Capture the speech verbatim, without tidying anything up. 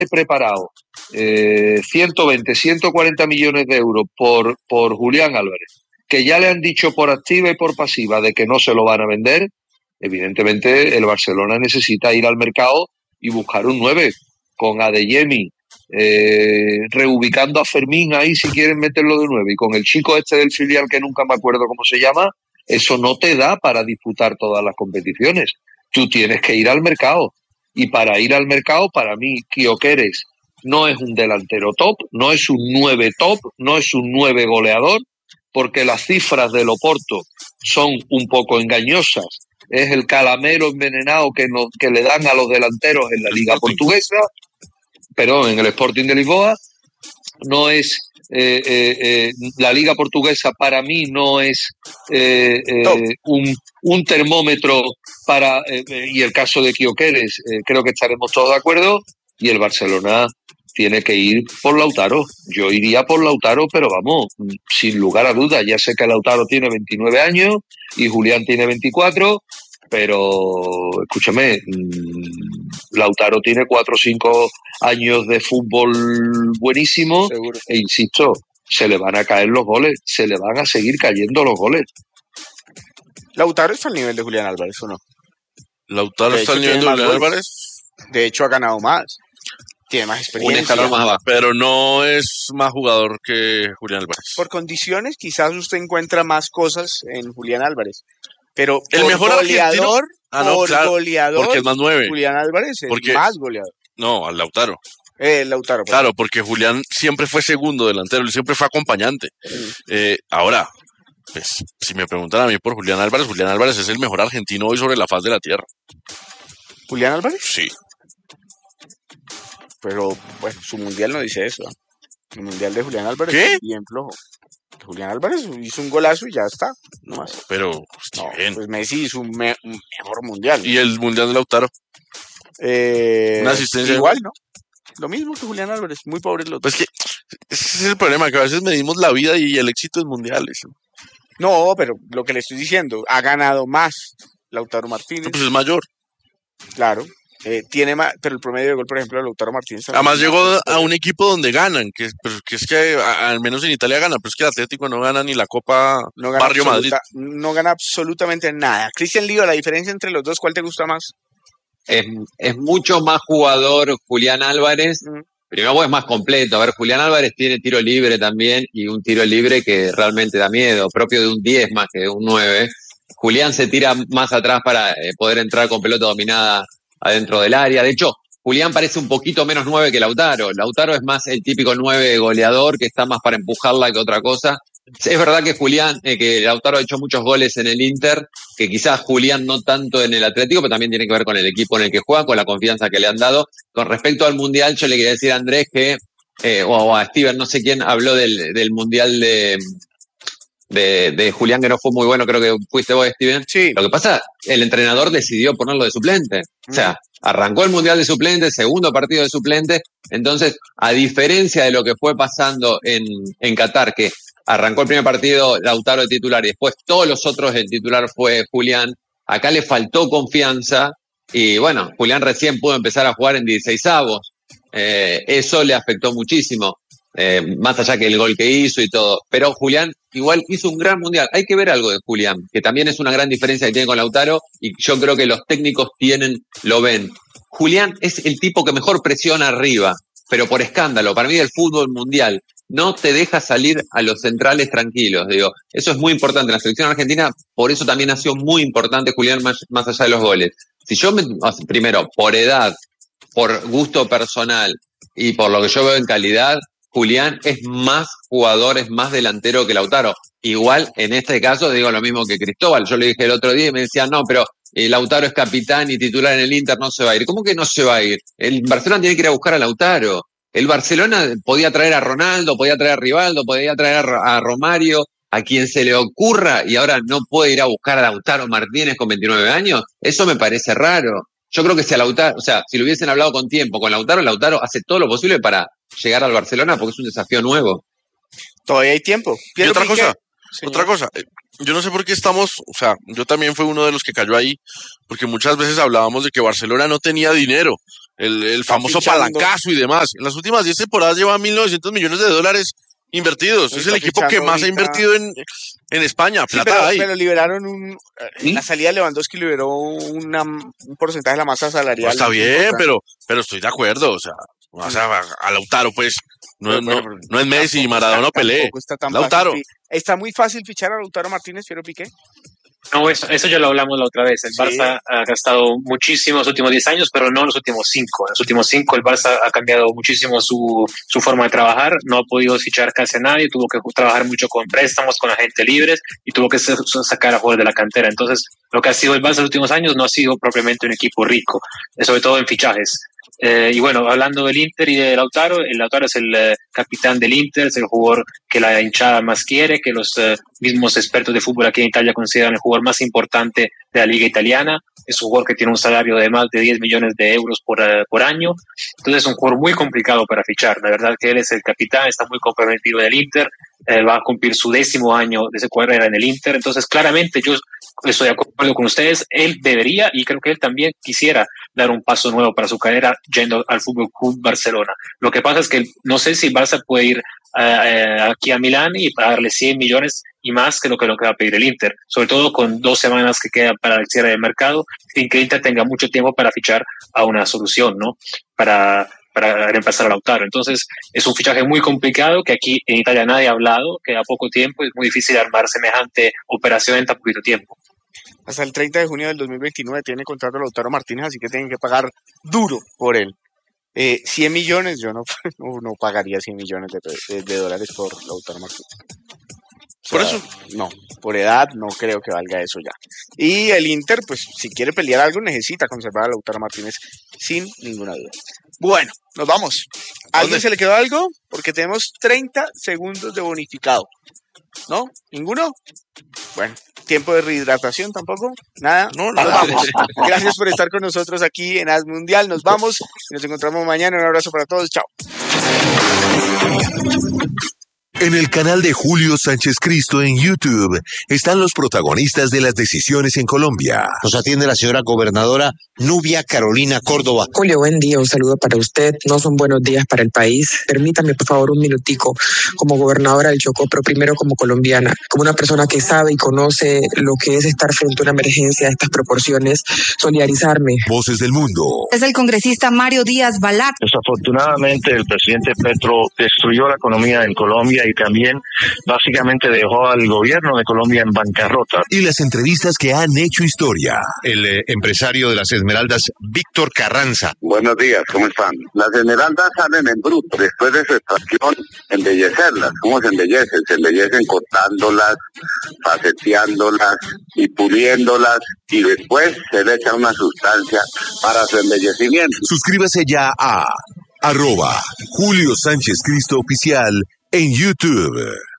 preparado eh, ciento veinte, ciento cuarenta millones de euros por, por Julián Álvarez, que ya le han dicho por activa y por pasiva de que no se lo van a vender, evidentemente el Barcelona necesita ir al mercado y buscar un nueve con Adeyemi, eh, reubicando a Fermín ahí si quieren meterlo de nueve, y con el chico este del filial que nunca me acuerdo cómo se llama. Eso no te da para disputar todas las competiciones. Tú tienes que ir al mercado. Y para ir al mercado, para mí, Gyökeres no es un delantero top, no es un nueve top, no es un nueve goleador, porque las cifras del Oporto son un poco engañosas. Es el calamero envenenado que, nos, que le dan a los delanteros en la Liga Portuguesa, perdón, en el Sporting de Lisboa. No es... Eh, eh, eh, la Liga Portuguesa para mí no es eh, eh, un, un termómetro para, eh, y el caso de Gyökeres, eh, creo que estaremos todos de acuerdo, y el Barcelona tiene que ir por Lautaro. Yo iría por Lautaro, pero vamos, sin lugar a dudas. Ya sé que Lautaro tiene veintinueve años y Julián tiene veinticuatro, pero escúchame, Lautaro tiene cuatro o cinco años de fútbol buenísimo. Seguro. E insisto, se le van a caer los goles, se le van a seguir cayendo los goles. ¿Lautaro está al nivel de Julián Álvarez o no? ¿Lautaro está al nivel de Julián Álvarez? De hecho, ha ganado más. Tiene más experiencia. Más abajo, pero no es más jugador que Julián Álvarez. Por condiciones, quizás usted encuentra más cosas en Julián Álvarez. Pero el por mejor goleador, ah, no, por claro, goleador, porque es más nueve. Julián Álvarez es porque, más goleador. No, al Lautaro. Eh, Lautaro. Claro, favor. Porque Julián siempre fue segundo delantero, él siempre fue acompañante. Mm. Eh, ahora, pues, si me preguntan a mí por Julián Álvarez, Julián Álvarez es el mejor argentino hoy sobre la faz de la tierra. ¿Julián Álvarez? Sí. Pero, bueno, su mundial no dice eso. El mundial de Julián Álvarez ¿Qué? es bien flojo. Julián Álvarez hizo un golazo y ya está. No más. Pero, no, pues Messi hizo un, me, un mejor mundial. ¿Y el mundial de Lautaro? Eh, Una asistencia. Igual, ¿no? Lo mismo que Julián Álvarez, muy pobres los dos. Pues que ese es el problema, que a veces medimos la vida y el éxito en mundiales. No, pero lo que le estoy diciendo, ha ganado más Lautaro Martínez. No, pues es mayor. Claro. Eh, tiene más, pero el promedio de gol, por ejemplo, de Lautaro Martínez. Además llegó a un equipo donde ganan, que, pero, que es que a, al menos en Italia gana, pero es que el Atlético no gana ni la Copa no gana Barrio absoluta, Madrid. No gana absolutamente nada. Cristian Lío, la diferencia entre los dos, ¿cuál te gusta más? Es, es mucho más jugador Julián Álvarez. Mm. Primero es más completo. A ver, Julián Álvarez tiene tiro libre también y un tiro libre que realmente da miedo, propio de un diez más que de un nueve. Julián se tira más atrás para eh, poder entrar con pelota dominada adentro del área. De hecho, Julián parece un poquito menos nueve que Lautaro. Lautaro es más el típico nueve goleador que está más para empujarla que otra cosa. Es verdad que Julián, eh, que Lautaro ha hecho muchos goles en el Inter, que quizás Julián no tanto en el Atlético, pero también tiene que ver con el equipo en el que juega, con la confianza que le han dado. Con respecto al Mundial, yo le quería decir a Andrés que, eh, o a Steven, no sé quién, habló del, del Mundial de... De, de Julián, que no fue muy bueno, creo que fuiste vos, Steven. Sí. Lo que pasa, el entrenador decidió ponerlo de suplente. Mm. O sea, arrancó el Mundial de suplente, segundo partido de suplente. Entonces, a diferencia de lo que fue pasando en, en Qatar, que arrancó el primer partido Lautaro de titular y después todos los otros el titular fue Julián, acá le faltó confianza y bueno, Julián recién pudo empezar a jugar en dieciseisavos. Eh, eso le afectó muchísimo. Eh, más allá que el gol que hizo y todo, pero Julián igual hizo un gran mundial. Hay que ver algo de Julián, que también es una gran diferencia que tiene con Lautaro y yo creo que los técnicos tienen, lo ven. Julián es el tipo que mejor presiona arriba, pero por escándalo. Para mí el fútbol mundial no te deja salir a los centrales tranquilos, digo, eso es muy importante. La selección argentina, por eso también ha sido muy importante Julián más, más allá de los goles. Si yo me, primero, por edad, por gusto personal y por lo que yo veo en calidad, Julián es más jugador, es más delantero que Lautaro. Igual, en este caso, digo lo mismo que Cristóbal. Yo le dije el otro día y me decían, no, pero eh, Lautaro es capitán y titular en el Inter, no se va a ir. ¿Cómo que no se va a ir? El Barcelona tiene que ir a buscar a Lautaro. El Barcelona podía traer a Ronaldo, podía traer a Rivaldo, podía traer a, a Romario, a quien se le ocurra, y ahora no puede ir a buscar a Lautaro Martínez con veintinueve años. Eso me parece raro. Yo creo que si a Lautaro, o sea, si lo hubiesen hablado con tiempo con Lautaro, Lautaro hace todo lo posible para llegar al Barcelona porque es un desafío nuevo. Todavía hay tiempo. Y otra cosa, señor. otra cosa, yo no sé por qué estamos, o sea, yo también fui uno de los que cayó ahí, porque muchas veces hablábamos de que Barcelona no tenía dinero, el, el famoso fichando. palancazo y demás. En las últimas diez temporadas lleva mil novecientos millones de dólares invertidos. Es Está el equipo que fichando más ha ahorita. invertido en, en España. Sí, Plata pero, hay. pero liberaron un... ¿Sí? La salida de Lewandowski liberó una, un porcentaje de la masa salarial. No, está bien, importante. pero, pero estoy de acuerdo. O sea, o sea a, a Lautaro, pues, no, Pero, no, pero, no es Messi, tampoco Maradona, está- Pelé. tampoco está tan Lautaro. fácil. Está muy fácil fichar a Lautaro Martínez, Piero Piqué. No, eso, eso ya lo hablamos la otra vez. El Sí. Barça ha gastado muchísimo los últimos diez años, pero no los últimos cinco. En los últimos cinco el Barça ha cambiado muchísimo su, su forma de trabajar, no ha podido fichar casi a nadie, tuvo que trabajar mucho con préstamos, con agentes libres y tuvo que ser- sacar a jugadores de la cantera. Entonces, lo que ha sido el Barça en los últimos años no ha sido propiamente un equipo rico, eh, sobre todo en fichajes. Eh, y bueno, hablando del Inter y de Lautaro, el Lautaro es el eh, capitán del Inter, es el jugador que la hinchada más quiere, que los eh, mismos expertos de fútbol aquí en Italia consideran el jugador más importante de la liga italiana. Es un jugador que tiene un salario de más de diez millones de euros por, eh, por año. Entonces es un jugador muy complicado para fichar. La verdad que él es el capitán, está muy comprometido en el Inter, eh, va a cumplir su décimo año de su carrera en el Inter. Entonces claramente yo estoy de acuerdo con ustedes, él debería y creo que él también quisiera dar un paso nuevo para su carrera yendo al Fútbol Club Barcelona. Lo que pasa es que no sé si Barça puede ir eh, aquí a Milán y pagarle cien millones y más que lo que, lo que va a pedir el Inter, sobre todo con dos semanas que quedan para el cierre del mercado, sin que el Inter tenga mucho tiempo para fichar a una solución, ¿no? Para, para reemplazar a Lautaro. Entonces, es un fichaje muy complicado que aquí en Italia nadie ha hablado, que a poco tiempo es muy difícil armar semejante operación en tan poquito tiempo. Hasta el treinta de junio del dos mil veintinueve tiene contrato Lautaro Martínez, así que tienen que pagar duro por él. Eh, cien millones, yo no, no, no pagaría cien millones de, de, de dólares por Lautaro Martínez. O Por sea, eso. No, por edad no creo que valga eso ya. Y el Inter, pues si quiere pelear algo, necesita conservar a Lautaro Martínez sin ninguna duda. Bueno, nos vamos. ¿A alguien ¿Dónde? se le quedó algo? Porque tenemos treinta segundos de bonificado. ¿No? ¿Ninguno? Bueno, tiempo de rehidratación tampoco. Nada. No, Nos nada. vamos. Gracias por estar con nosotros aquí en Haz Mundial. Nos vamos y nos encontramos mañana. Un abrazo para todos. Chao. En el canal de Julio Sánchez Cristo en YouTube están los protagonistas de las decisiones en Colombia. Nos atiende la señora gobernadora Nubia Carolina Córdoba. Julio, buen día, un saludo para usted. No son buenos días para el país. Permítame, por favor, un minutico como gobernadora del Chocó, pero primero como colombiana, como una persona que sabe y conoce lo que es estar frente a una emergencia de estas proporciones, solidarizarme. Voces del mundo. Es el congresista Mario Díaz Balart. Desafortunadamente, el presidente Petro destruyó la economía en Colombia y también básicamente dejó al gobierno de Colombia en bancarrota. Y las entrevistas que han hecho historia. El eh, empresario de las Esmeraldas, Víctor Carranza. Buenos días, ¿cómo están? Las esmeraldas salen en bruto, después de su extracción, embellecerlas. ¿Cómo se embellecen? Se embellecen cortándolas, faceteándolas y puliéndolas, y después se le echa una sustancia para su embellecimiento. Suscríbase ya a arroba Julio Sánchez Cristo Oficial en YouTube.